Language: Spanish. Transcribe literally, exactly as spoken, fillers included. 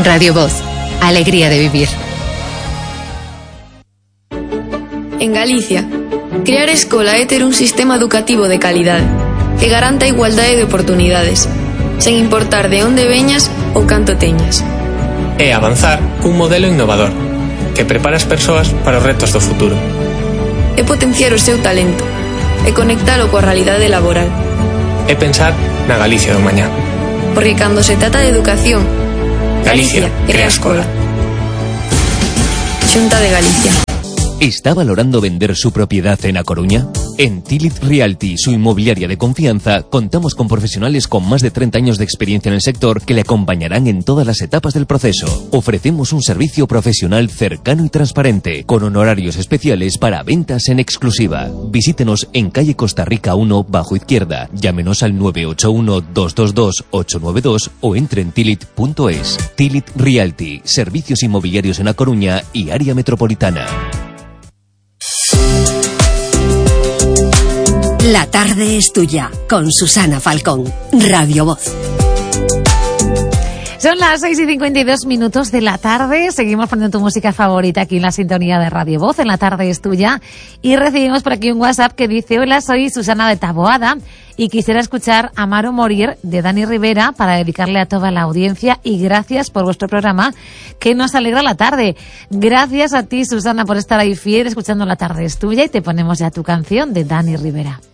Radio Voz, alegría de vivir. En Galicia, crear escola é ter un sistema educativo de calidade que garanta a igualdade de oportunidades, sen importar de onde veñas ou canto teñas. É avanzar cun modelo innovador que prepara as persoas para os retos do futuro. É potenciar o seu talento e conectalo coa realidade laboral. É pensar na Galicia do mañá. Porque cando se trata de educación, Galicia crea escola. Xunta de Galicia. ¿Está valorando vender su propiedad en A Coruña? En Tilit Realty, su inmobiliaria de confianza, contamos con profesionales con más de treinta años de experiencia en el sector que le acompañarán en todas las etapas del proceso. Ofrecemos un servicio profesional cercano y transparente, con honorarios especiales para ventas en exclusiva. Visítenos en calle Costa Rica uno, bajo izquierda. Llámenos al nueve ocho uno, dos dos dos, ocho nueve dos o entre en tilit punto es. Tilit Realty, servicios inmobiliarios en A Coruña y área metropolitana. La tarde es tuya, con Susana Falcón, Radio Voz. Son las seis y cincuenta y dos minutos de la tarde. Seguimos poniendo tu música favorita aquí en la sintonía de Radio Voz. En La tarde es tuya. Y recibimos por aquí un WhatsApp que dice: hola, soy Susana de Taboada y quisiera escuchar Amar o Morir de Dani Rivera para dedicarle a toda la audiencia, y gracias por vuestro programa que nos alegra la tarde. Gracias a ti, Susana, por estar ahí fiel escuchando La tarde es tuya, y te ponemos ya tu canción de Dani Rivera.